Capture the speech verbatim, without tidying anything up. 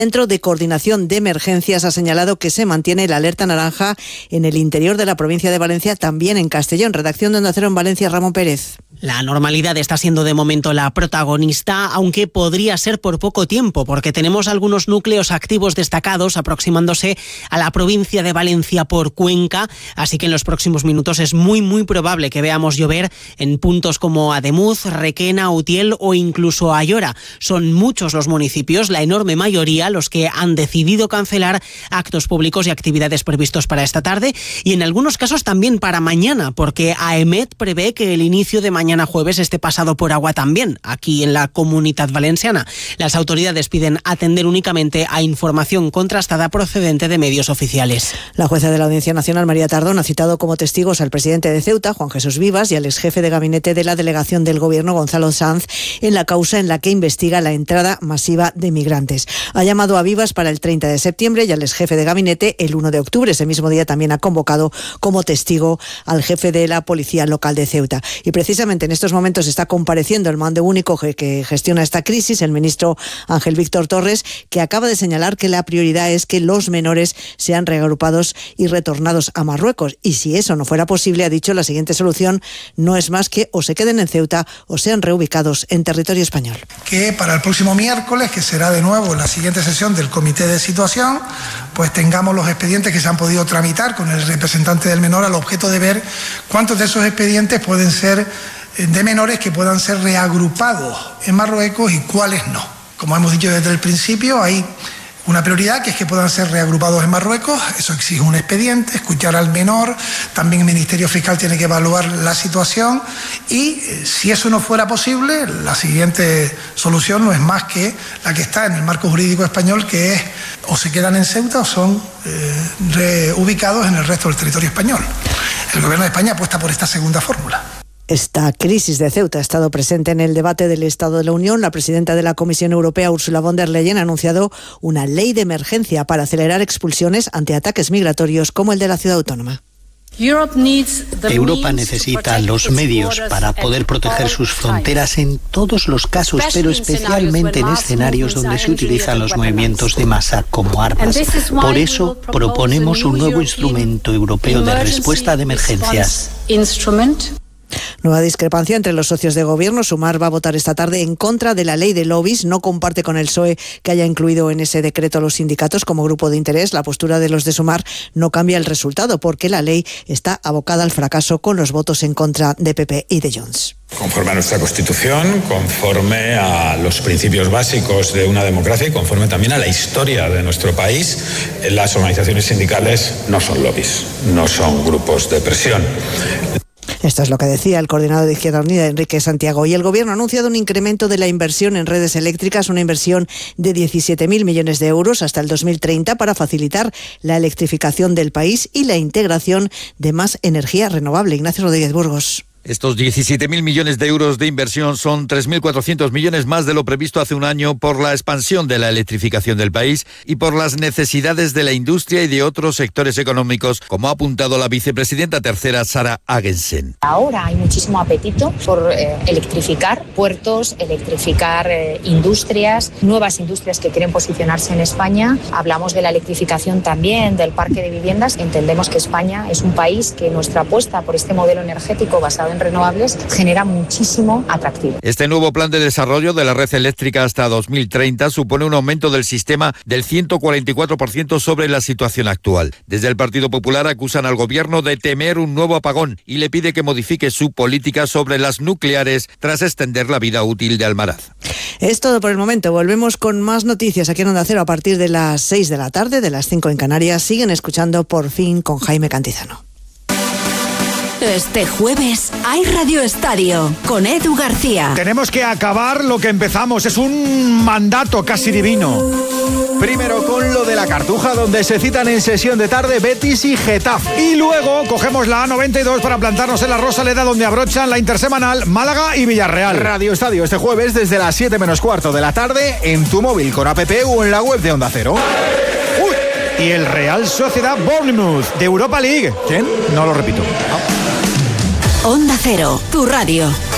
Centro de Coordinación de Emergencias ha señalado que se mantiene la alerta naranja en el interior de la provincia de Valencia, también en Castellón. Redacción de Onda Cero en Valencia, Ramón Pérez. La normalidad está siendo de momento la protagonista, aunque podría ser por poco tiempo, porque tenemos algunos núcleos activos destacados aproximándose a la provincia de Valencia por Cuenca, así que en los próximos minutos es muy muy probable que veamos llover en puntos como Ademuz, Requena, Utiel o incluso Ayora. Son muchos los municipios, la enorme mayoría, los que han decidido cancelar actos públicos y actividades previstos para esta tarde y en algunos casos también para mañana, porque AEMET prevé que el inicio de mañana jueves esté pasado por agua también aquí en la Comunidad Valenciana. Las autoridades piden atender únicamente a información contrastada procedente de medios oficiales. La jueza de la Audiencia Nacional, María Tardón, ha citado como testigos al presidente de Ceuta, Juan Jesús Vivas, y al exjefe de gabinete de la delegación del Gobierno, Gonzalo Sanz, en la causa en la que investiga la entrada masiva de migrantes. Ha llamado a Vivas para el treinta de septiembre y al exjefe de gabinete el uno de octubre. Ese mismo día también ha convocado como testigo al jefe de la Policía Local de Ceuta. Y precisamente en estos momentos está compareciendo el mando único que gestiona esta crisis, el ministro Ángel Víctor Torres, que acaba de señalar que la prioridad es que los menores sean reagrupados y retornados a Marruecos. Y si eso no fuera posible, ha dicho, la siguiente solución no es más que o se queden en Ceuta o sean reubicados en territorio español. Que para el próximo miércoles, que será de nuevo la siguiente sesión del Comité de Situación, pues tengamos los expedientes que se han podido tramitar con el representante del menor al objeto de ver cuántos de esos expedientes pueden ser de menores que puedan ser reagrupados en Marruecos y cuáles no. Como hemos dicho desde el principio, hay una prioridad que es que puedan ser reagrupados en Marruecos. Eso exige un expediente, escuchar al menor, también el Ministerio Fiscal tiene que evaluar la situación y eh, si eso no fuera posible, la siguiente solución no es más que la que está en el marco jurídico español, que es o se quedan en Ceuta o son eh, reubicados en el resto del territorio español. El Gobierno de España apuesta por esta segunda fórmula. Esta crisis de Ceuta ha estado presente en el debate del Estado de la Unión. La presidenta de la Comisión Europea, Ursula von der Leyen, ha anunciado una ley de emergencia para acelerar expulsiones ante ataques migratorios como el de la ciudad autónoma. Europa necesita los medios para poder proteger sus fronteras en todos los casos, pero especialmente en escenarios donde se utilizan los movimientos de masa como armas. Por eso proponemos un nuevo instrumento europeo de respuesta de emergencias. Nueva discrepancia entre los socios de gobierno. Sumar va a votar esta tarde en contra de la ley de lobbies. No comparte con el P S O E que haya incluido en ese decreto a los sindicatos como grupo de interés. La postura de los de Sumar no cambia el resultado porque la ley está abocada al fracaso con los votos en contra de P P y de Junts. Conforme a nuestra Constitución, conforme a los principios básicos de una democracia y conforme también a la historia de nuestro país, las organizaciones sindicales no son lobbies, no son grupos de presión. Esto es lo que decía el coordinador de Izquierda Unida, Enrique Santiago. Y el Gobierno ha anunciado un incremento de la inversión en redes eléctricas, una inversión de diecisiete mil millones de euros hasta el dos mil treinta para facilitar la electrificación del país y la integración de más energía renovable. Ignacio Rodríguez Burgos. Estos diecisiete mil millones de euros de inversión son tres mil cuatrocientos millones más de lo previsto hace un año por la expansión de la electrificación del país y por las necesidades de la industria y de otros sectores económicos, como ha apuntado la vicepresidenta tercera, Sara Agensen. Ahora hay muchísimo apetito por eh, electrificar puertos, electrificar eh, industrias, nuevas industrias que quieren posicionarse en España. Hablamos de la electrificación también del parque de viviendas. Entendemos que España es un país que nuestra apuesta por este modelo energético basado en renovables genera muchísimo atractivo. Este nuevo plan de desarrollo de la red eléctrica hasta dos mil treinta supone un aumento del sistema del ciento cuarenta y cuatro por ciento sobre la situación actual. Desde el Partido Popular acusan al gobierno de temer un nuevo apagón y le pide que modifique su política sobre las nucleares tras extender la vida útil de Almaraz. Es todo por el momento. Volvemos con más noticias aquí en Onda Cero a partir de las seis de la tarde, de las cinco en Canarias. Siguen escuchando Por Fin con Jaime Cantizano. Este jueves hay Radio Estadio con Edu García. Tenemos que acabar lo que empezamos. Es un mandato casi divino. Primero con lo de la Cartuja, donde se citan en sesión de tarde Betis y Getafe. Y luego cogemos la A noventa y dos para plantarnos en la Rosaleda, donde abrochan la intersemanal Málaga y Villarreal. Radio Estadio este jueves desde las siete menos cuarto de la tarde en tu móvil con app o en la web de Onda Cero. Uy, y el Real Sociedad Bournemouth de Europa League. ¿Quién? No lo repito. Onda Cero, tu radio.